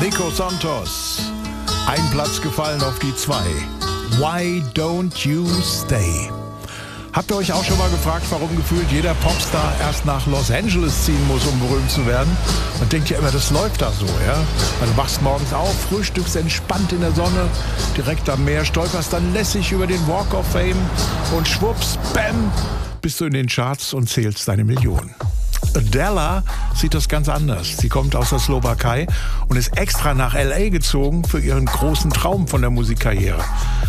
Nico Santos. Ein Platz gefallen auf die 2. Why Don't You Stay? Habt ihr euch auch schon mal gefragt, warum gefühlt jeder Popstar erst nach Los Angeles ziehen muss, um berühmt zu werden? Man denkt ja immer, das läuft da so, ja? Also wachst morgens auf, frühstückst entspannt in der Sonne, direkt am Meer, stolperst dann lässig über den Walk of Fame und schwupps, bam, bist du in den Charts und zählst deine Millionen. Adele sieht das ganz anders. Sie kommt aus der Slowakei und ist extra nach L.A. gezogen für ihren großen Traum von der Musikkarriere.